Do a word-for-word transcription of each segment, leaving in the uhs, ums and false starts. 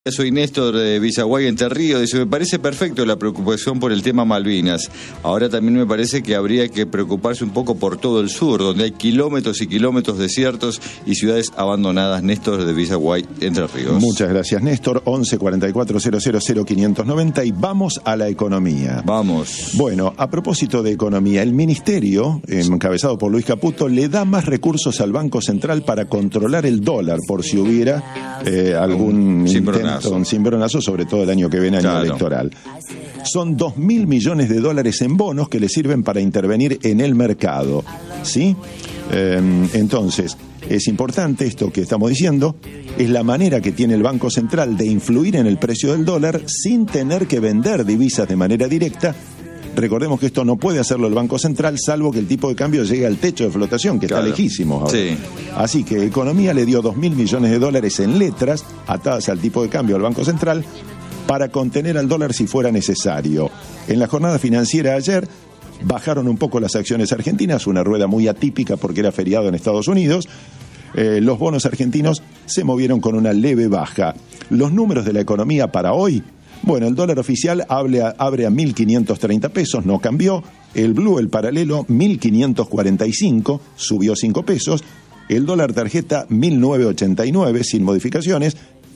Soy Néstor de Villaguay, Entre Ríos. Dice, me parece perfecto la preocupación por el tema Malvinas. Ahora también me parece que habría que preocuparse un poco por todo el sur, donde hay kilómetros y kilómetros desiertos y ciudades abandonadas. Néstor de Villaguay, Entre Ríos. Muchas gracias, Néstor. once cuarenta y cuatro cero cero cero quinientos noventa y vamos a la economía. Vamos. Bueno, a propósito de economía, el Ministerio, encabezado por Luis Caputo, le da más recursos al Banco Central para controlar el dólar, por si hubiera eh, algún intento, un cimbronazo, sobre todo el año que viene, año claro. electoral. Son dos mil millones de dólares en bonos que le sirven para intervenir en el mercado, ¿sí? Eh, entonces, es importante esto que estamos diciendo, es la manera que tiene el Banco Central de influir en el precio del dólar sin tener que vender divisas de manera directa. Recordemos que esto no puede hacerlo el Banco Central, salvo que el tipo de cambio llegue al techo de flotación, que claro. está lejísimo ahora. Sí. Así que Economía le dio dos mil millones de dólares en letras atadas al tipo de cambio al Banco Central para contener al dólar si fuera necesario. En la jornada financiera ayer bajaron un poco las acciones argentinas, una rueda muy atípica porque era feriado en Estados Unidos. Eh, los bonos argentinos se movieron con una leve baja. Los números de la economía para hoy: bueno, el dólar oficial abre a, abre a mil quinientos treinta pesos, no cambió. El blue, el paralelo, mil quinientos cuarenta y cinco, subió cinco pesos. El dólar tarjeta, mil novecientos ochenta y nueve, sin modificaciones.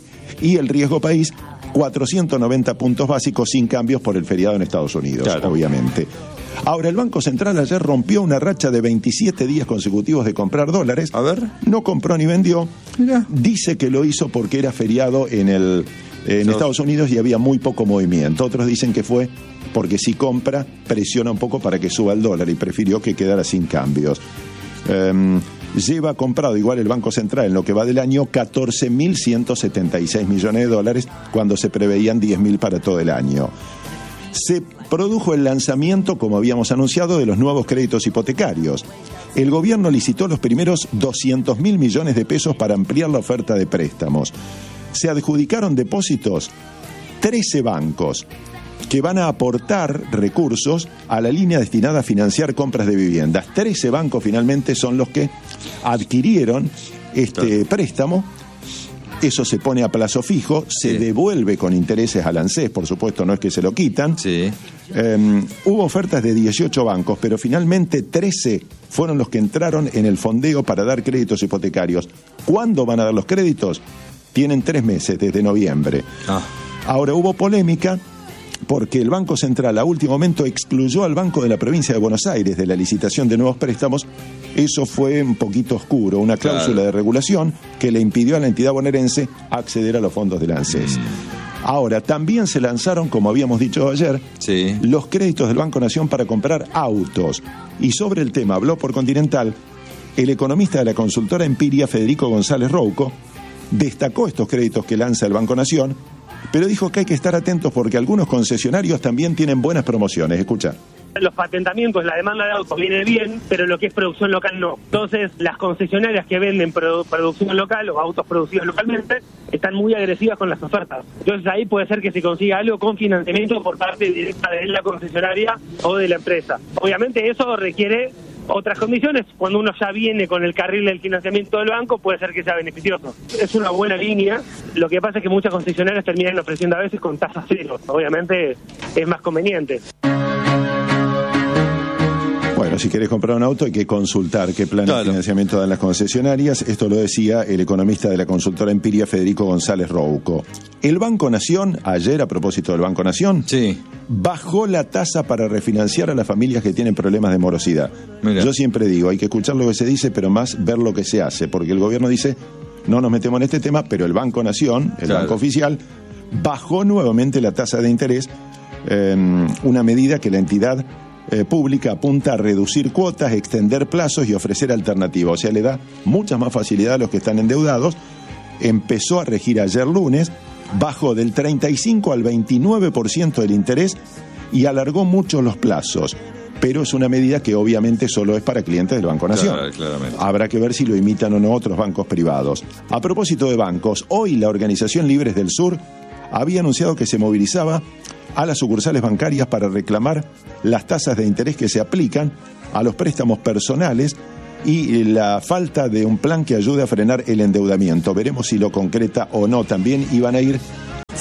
Y el riesgo país, cuatrocientos noventa puntos básicos, sin cambios por el feriado en Estados Unidos, claro. obviamente. Ahora, el Banco Central ayer rompió una racha de veintisiete días consecutivos de comprar dólares. A ver. No compró ni vendió. Mira. Dice que lo hizo porque era feriado en el... en Estados Unidos y había muy poco movimiento. Otros dicen que fue porque si compra, presiona un poco para que suba el dólar y prefirió que quedara sin cambios. Um, lleva comprado igual el Banco Central en lo que va del año catorce mil ciento setenta y seis millones de dólares cuando se preveían diez mil para todo el año. Se produjo el lanzamiento, como habíamos anunciado, de los nuevos créditos hipotecarios. El gobierno licitó los primeros doscientos mil millones de pesos para ampliar la oferta de préstamos. Se adjudicaron depósitos trece bancos que van a aportar recursos a la línea destinada a financiar compras de viviendas. trece bancos finalmente son los que adquirieron este préstamo. Eso se pone a plazo fijo, se sí. devuelve con intereses al ANSES, por supuesto, no es que se lo quitan. Sí. Eh, hubo ofertas de dieciocho bancos, pero finalmente trece fueron los que entraron en el fondeo para dar créditos hipotecarios. ¿Cuándo van a dar los créditos? Tienen tres meses, desde noviembre. Ah. Ahora, hubo polémica porque el Banco Central a último momento excluyó al Banco de la Provincia de Buenos Aires de la licitación de nuevos préstamos. Eso fue un poquito oscuro, una cláusula claro. de regulación que le impidió a la entidad bonaerense acceder a los fondos del ANSES. Mm. Ahora, también se lanzaron, como habíamos dicho ayer, sí. los créditos del Banco Nación para comprar autos. Y sobre el tema habló por Continental el economista de la consultora Empiria, Federico González Rouco. Destacó estos créditos que lanza el Banco Nación, pero dijo que hay que estar atentos porque algunos concesionarios también tienen buenas promociones. Escucha. Los patentamientos, la demanda de autos viene bien, pero lo que es producción local no. Entonces, las concesionarias que venden produ- producción local o autos producidos localmente están muy agresivas con las ofertas. Entonces, ahí puede ser que se consiga algo con financiamiento por parte directa de la concesionaria o de la empresa. Obviamente, eso requiere otras condiciones. Cuando uno ya viene con el carril del financiamiento del banco, puede ser que sea beneficioso. Es una buena línea. Lo que pasa es que muchas concesionarias terminan ofreciendo a veces con tasas cero. Obviamente es más conveniente. Bueno, si querés comprar un auto hay que consultar qué plan claro. de financiamiento dan las concesionarias. Esto lo decía el economista de la consultora Empiria, Federico González Rouco. El Banco Nación, ayer a propósito del Banco Nación, sí. bajó la tasa para refinanciar a las familias que tienen problemas de morosidad. Mira. Yo siempre digo, hay que escuchar lo que se dice, pero más ver lo que se hace, porque el gobierno dice, no nos metemos en este tema, pero el Banco Nación, el claro. banco oficial, bajó nuevamente la tasa de interés, eh, una medida que la entidad Eh, pública apunta a reducir cuotas, extender plazos y ofrecer alternativas. O sea, le da mucha más facilidad a los que están endeudados. Empezó a regir ayer lunes, bajó del treinta y cinco al veintinueve por ciento del interés y alargó mucho los plazos. Pero es una medida que obviamente solo es para clientes del Banco Nación. Claro, claramente. Habrá que ver si lo imitan o no otros bancos privados. A propósito de bancos, hoy la Organización Libres del Sur había anunciado que se movilizaba a las sucursales bancarias para reclamar las tasas de interés que se aplican a los préstamos personales y la falta de un plan que ayude a frenar el endeudamiento. Veremos si lo concreta o no. También iban a ir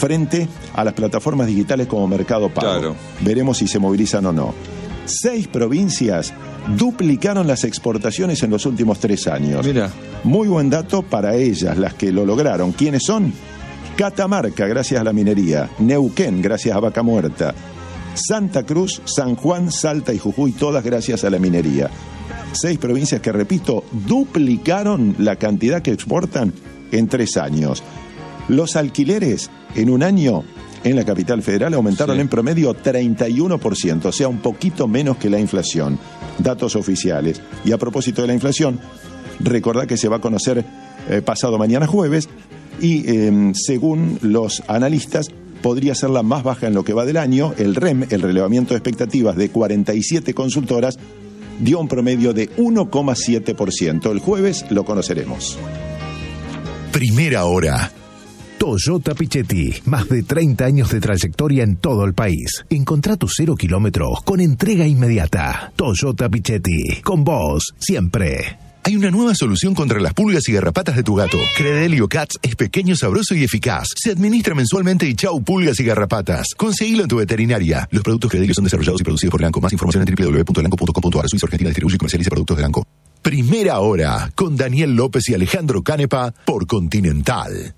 frente a las plataformas digitales como Mercado Pago. Claro. Veremos si se movilizan o no. Seis provincias duplicaron las exportaciones en los últimos tres años. Mira. Muy buen dato para ellas, las que lo lograron. ¿Quiénes son? Catamarca, gracias a la minería. Neuquén, gracias a Vaca Muerta. Santa Cruz, San Juan, Salta y Jujuy, todas gracias a la minería. Seis provincias que, repito, duplicaron la cantidad que exportan en tres años. Los alquileres en un año en la capital federal aumentaron sí. en promedio treinta y uno por ciento, o sea, un poquito menos que la inflación. Datos oficiales. Y a propósito de la inflación, recordad que se va a conocer eh, pasado mañana jueves y eh, según los analistas podría ser la más baja en lo que va del año. El R E M, el relevamiento de expectativas de cuarenta y siete consultoras, dio un promedio de uno coma siete por ciento. El jueves lo conoceremos. Primera hora. Toyota Pichetti, más de treinta años de trayectoria en todo el país. Encontrá tus cero kilómetros con entrega inmediata. Toyota Pichetti, con vos, siempre. Hay una nueva solución contra las pulgas y garrapatas de tu gato. Credelio Cats es pequeño, sabroso y eficaz. Se administra mensualmente y chau pulgas y garrapatas. Conseguilo en tu veterinaria. Los productos Credelio son desarrollados y producidos por Elanco. Más información en doble u doble u doble u punto elanco punto com punto a r. Suiza Argentina distribuye y comercializa productos de Elanco. Primera hora, con Daniel López y Alejandro Canepa, por Continental.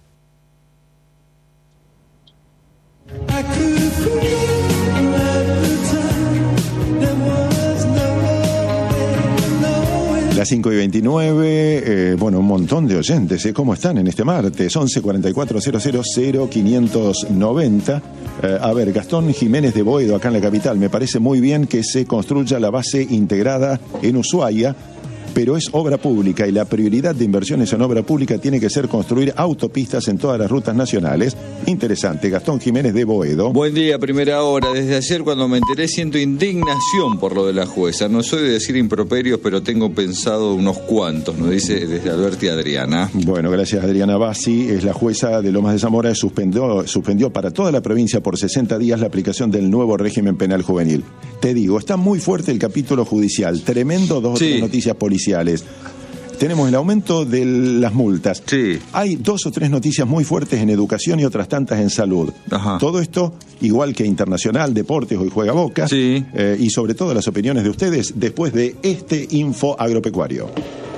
Las cinco y veintinueve, eh, bueno, un montón de oyentes, ¿eh? ¿Cómo están en este martes? once cuarenta y cuatro cero cero cero quinientos noventa. Eh, a ver, Gastón Jiménez de Boedo, acá en la capital. Me parece muy bien que se construya la base integrada en Ushuaia, pero es obra pública y la prioridad de inversiones en obra pública tiene que ser construir autopistas en todas las rutas nacionales. Interesante. Gastón Jiménez de Boedo. Buen día, primera hora. Desde ayer cuando me enteré siento indignación por lo de la jueza. No soy de decir improperios, pero tengo pensado unos cuantos, nos dice desde Alberti Adriana. Bueno, gracias Adriana Bassi. Es la jueza de Lomas de Zamora, suspendió, suspendió para toda la provincia por sesenta días la aplicación del nuevo régimen penal juvenil. Te digo, está muy fuerte el capítulo judicial. Tremendo, dos sí. o tres noticias policiales. Tenemos el aumento de las multas. Sí. Hay dos o tres noticias muy fuertes en educación y otras tantas en salud. Ajá. Todo esto, igual que Internacional, Deportes, Hoy Juega Boca. Sí. Eh, y sobre todo las opiniones de ustedes después de este Info Agropecuario.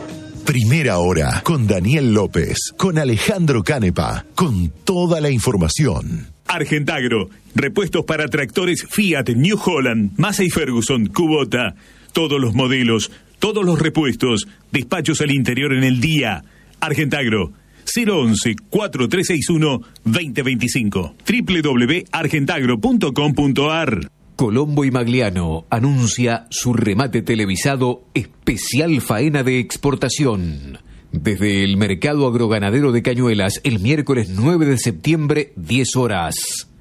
Primera hora, con Daniel López, con Alejandro Canepa, con toda la información. Argentagro, repuestos para tractores Fiat, New Holland, Massey Ferguson, Kubota, todos los modelos, todos los repuestos, despachos al interior en el día. Argentagro, cero once, cuatro tres seis uno, dos cero dos cinco, doble u doble u doble u punto argentagro punto com punto a r. Colombo y Magliano anuncia su remate televisado especial faena de exportación. Desde el Mercado Agroganadero de Cañuelas, el miércoles nueve de septiembre, diez horas.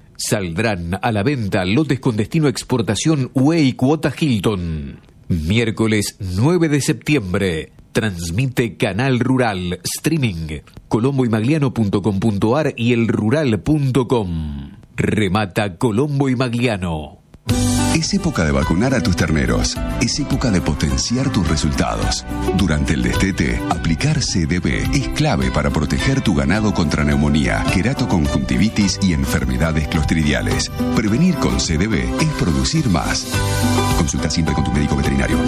Saldrán a la venta lotes con destino a exportación U E y cuota Hilton. Miércoles nueve de septiembre. Transmite Canal Rural, streaming, colombo y magliano punto com punto a r y el rural punto com. Remata Colombo y Magliano. Es época de vacunar a tus terneros. Es época de potenciar tus resultados. Durante el destete, aplicar C D B es clave para proteger tu ganado contra neumonía, queratoconjuntivitis y enfermedades clostridiales. Prevenir con C D B es producir más. Consulta siempre con tu médico veterinario.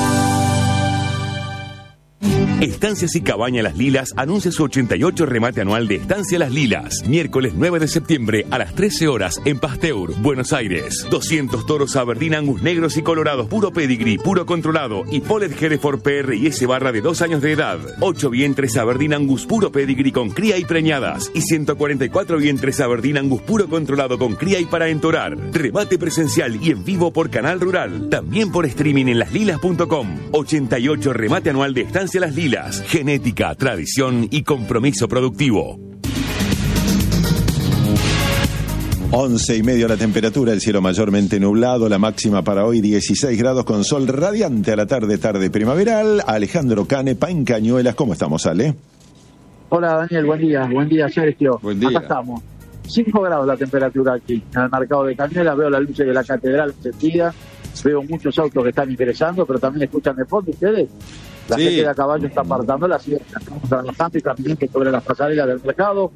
Estancias y Cabaña Las Lilas anuncia su ochenta y ocho remate anual de Estancia Las Lilas. Miércoles nueve de septiembre a las trece horas en Pasteur, Buenos Aires. doscientos toros Aberdeen Angus negros y colorados, puro pedigree, puro controlado y Polet Hereford P R y S barra de dos años de edad. ocho vientres Aberdeen Angus puro pedigree con cría y preñadas. Y ciento cuarenta y cuatro vientres Aberdeen Angus puro controlado con cría y para entorar. Remate presencial y en vivo por Canal Rural. También por streaming en las lilas punto com. ochenta y ocho remate anual de Estancia Las Lilas. Genética, tradición y compromiso productivo. Once y medio la temperatura, el cielo mayormente nublado, la máxima para hoy dieciséis grados con sol radiante a la tarde, tarde primaveral. Alejandro Canepa en Cañuelas, ¿cómo estamos, Ale? Hola Daniel, buen día, buen día Sergio. Buen día. Acá estamos. cinco grados la temperatura aquí, en el mercado de Cañuelas, veo las luces de la catedral encendida, veo muchos autos que están ingresando, pero también escuchan de fondo ustedes. La sí. gente de a caballo está apartando la sierra, estamos trabajando y caminando sobre las pasarelas del mercado.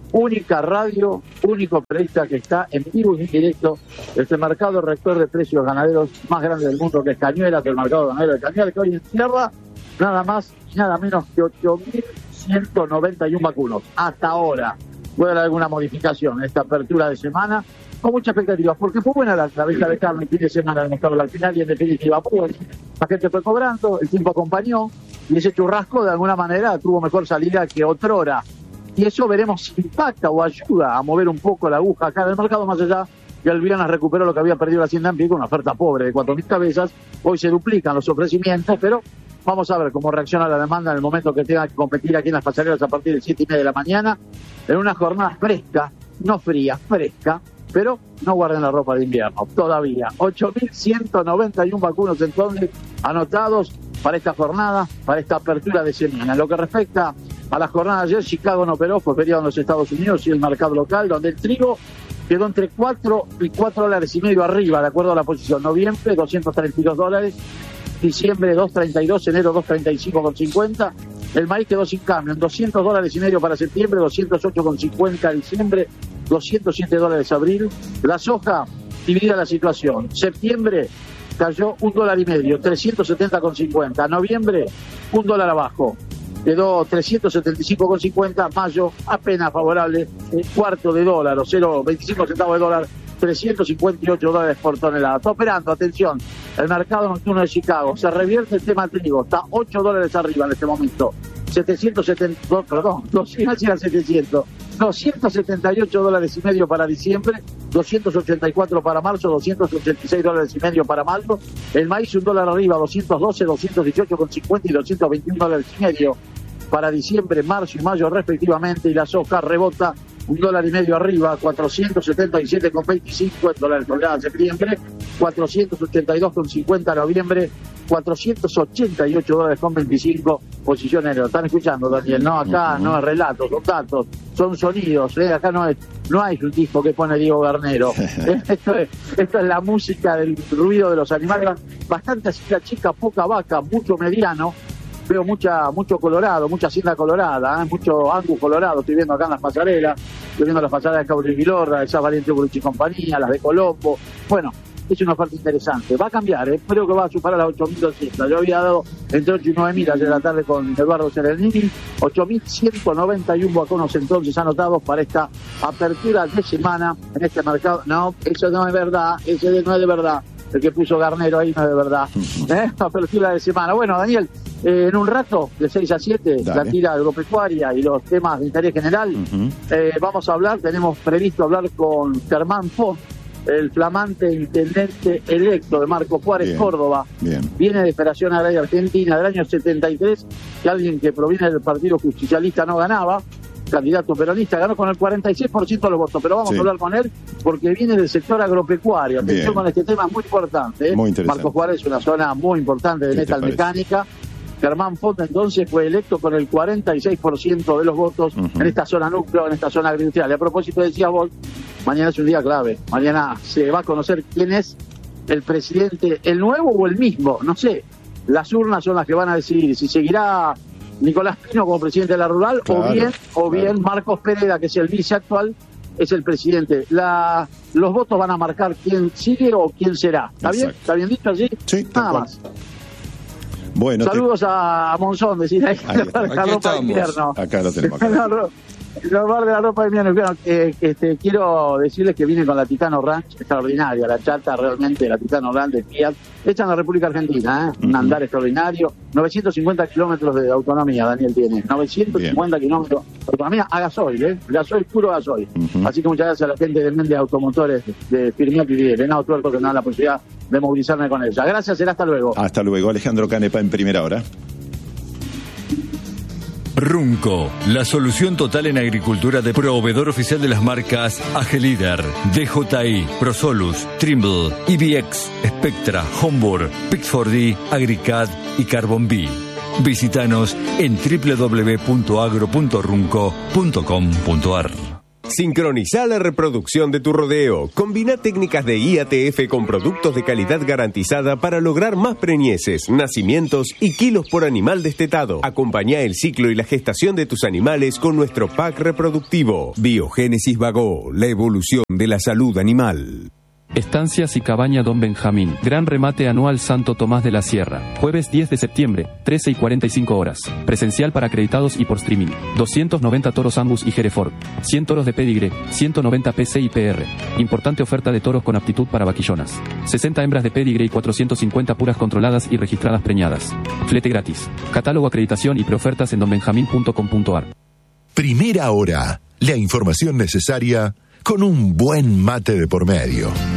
única radio, único periodista que está en vivo y en directo desde el mercado rector de precios ganaderos más grande del mundo, que es Cañuelas, que el mercado ganadero de Cañuelas, que hoy encierra nada más y nada menos que ocho mil ciento noventa y uno vacunos. Hasta ahora puede haber alguna modificación en esta apertura de semana, con mucha expectativa, porque fue buena la, la venta de carne el fin de semana del mercado al final, y en definitiva, pues, la gente fue cobrando, el tiempo acompañó, y ese churrasco de alguna manera tuvo mejor salida que otrora. Y eso veremos si impacta o ayuda a mover un poco la aguja acá del mercado, más allá que el viernes recuperó lo que había perdido la Hacienda en Pico, una oferta pobre de cuatro mil cabezas. Hoy se duplican los ofrecimientos, pero vamos a ver cómo reacciona la demanda en el momento que tenga que competir aquí en las pasarelas a partir de siete y media de la mañana, en una jornada fresca, no fría, fresca, pero no guarden la ropa de invierno todavía. ocho mil ciento noventa y uno vacunos entonces anotados para esta jornada, para esta apertura de semana. En lo que respecta a la jornada de ayer, Chicago no operó, fue feriado en los Estados Unidos y el mercado local, donde el trigo quedó entre cuatro y cuatro dólares y medio arriba, de acuerdo a la posición. Noviembre, doscientos treinta y dos dólares. Diciembre, doscientos treinta y dos. Enero, doscientos treinta y cinco con cincuenta. El maíz quedó sin cambio, en doscientos dólares y medio para septiembre, doscientos ocho con cincuenta diciembre, doscientos siete dólares abril. La soja, dividida la situación. Septiembre cayó un dólar y medio, trescientos setenta con cincuenta. Noviembre, un dólar abajo, quedó trescientos setenta y cinco con cincuenta. Mayo, apenas favorable, un cuarto de dólar o cero coma veinticinco centavos de dólar, trescientos cincuenta y ocho dólares por tonelada. Está operando, atención, el mercado nocturno de Chicago. Se revierte el tema trigo, está ocho dólares arriba en este momento. setecientos setenta, perdón, doscientos, setecientos, doscientos setenta y ocho dólares y medio para diciembre, doscientos ochenta y cuatro para marzo, doscientos ochenta y seis dólares y medio para mayo. El maíz un dólar arriba, doscientos doce, doscientos dieciocho con cincuenta y doscientos veintiuno dólares y medio para diciembre, marzo y mayo respectivamente. Y la soja rebota un dólar y medio arriba, cuatrocientos setenta y siete con veinticinco dólares tonelada septiembre, cuatrocientos ochenta y dos con cincuenta noviembre, cuatrocientos ochenta y ocho dólares con veinticinco posición enero. Están escuchando, Daniel, no, acá no es relatos, son datos, son sonidos, ¿eh? Acá no es, no hay un disco que pone Diego Garnero. esto, es, esto es la música del ruido de los animales, bastante chica, chica, poca vaca, mucho mediano. Veo mucha, mucho colorado, mucha hacienda colorada, ¿eh? Mucho Angus colorado, estoy viendo acá en las pasarelas, estoy viendo las pasarelas de Cabo y Vilorra, esa Valiente Buruchi y compañía, las de Colombo. Bueno, es una oferta interesante. Va a cambiar, ¿eh? Creo que va a superar las ocho mil doscientos. Yo había dado entre ocho y nueve mil ayer de la tarde con Eduardo Serenini. ocho mil ciento noventa y uno vacunos entonces anotados para esta apertura de semana en este mercado. No, eso no es verdad, eso no es de verdad. El que puso Garnero ahí no es de verdad. ¿Eh? Apertura de semana. Bueno, Daniel, eh, en un rato, de seis a siete, Dale. La tira agropecuaria y los temas de interés general. Uh-huh. eh, vamos a hablar, tenemos previsto hablar con Germán Font, el flamante intendente electo de Marcos Juárez, bien, Córdoba. Bien. Viene de Federación Agraria Argentina del año setenta y tres, que alguien que proviene del Partido Justicialista no ganaba. Candidato peronista, ganó con el cuarenta y seis por ciento de los votos, pero vamos sí. a hablar con él porque viene del sector agropecuario. Atención con este tema, muy importante, ¿eh? Muy interesante. Marcos Juárez es una zona muy importante de metal mecánica. Germán Font entonces fue electo con el cuarenta y seis por ciento de los votos uh-huh. en esta zona núcleo, en esta zona agroindustrial. Y a propósito, decías vos, mañana es un día clave. Mañana se va a conocer quién es el presidente, el nuevo o el mismo, no sé. Las urnas son las que van a decidir si seguirá Nicolás Pino como presidente de la Rural, claro, o bien o bien claro. Marcos Pereda, que es el vice actual, es el presidente. La, los votos van a marcar quién sigue o quién será. ¿Está Exacto. bien? ¿Está bien dicho allí? Sí, nada más. Bueno, saludos te... a Monzón, decir ahí, ahí la ropa estamos. De invierno. Acá lo tenemos. Acá. Lo bar de la ropa de invierno. Bueno, eh, este, quiero decirles que vine con la Titano Ranch, extraordinaria, la chata realmente, la Titano Ranch de Fiat, hecha en la República Argentina, ¿eh? Uh-huh. Un andar extraordinario, novecientos cincuenta kilómetros de autonomía, Daniel tiene, novecientos cincuenta kilómetros de autonomía a gasoil, ¿eh? Gasoil, puro gasoil. Uh-huh. Así que muchas gracias a la gente del Méndez Automotores de Firmiato y de Venado Tuerto que me da la posibilidad de movilizarme con ella. Gracias, será hasta luego. Hasta luego, Alejandro Canepa en Primera Hora. Runco, la solución total en agricultura de proveedor oficial de las marcas Agelider, D J I, Prosolus, Trimble, E B X, Spectra, Homburg, Pix cuatro D, Agricad y Carbon B. Visítanos en doble u doble u doble u punto agro punto runco punto com punto a r. Sincroniza la reproducción de tu rodeo. Combina técnicas de I A T F con productos de calidad garantizada para lograr más preñeces, nacimientos y kilos por animal destetado. Acompañá el ciclo y la gestación de tus animales con nuestro pack reproductivo. Biogénesis Bagó, la evolución de la salud animal. Estancias y Cabaña Don Benjamín. Gran remate anual Santo Tomás de la Sierra. Jueves diez de septiembre, trece y cuarenta y cinco horas. Presencial para acreditados y por streaming. doscientos noventa toros Angus y Hereford. cien toros de pedigre, ciento noventa P C y P R. Importante oferta de toros con aptitud para vaquillonas. sesenta hembras de pedigre y cuatrocientos cincuenta puras controladas y registradas preñadas. Flete gratis. Catálogo, acreditación y preofertas en don benjamín punto com punto ar. Primera hora. La información necesaria con un buen mate de por medio.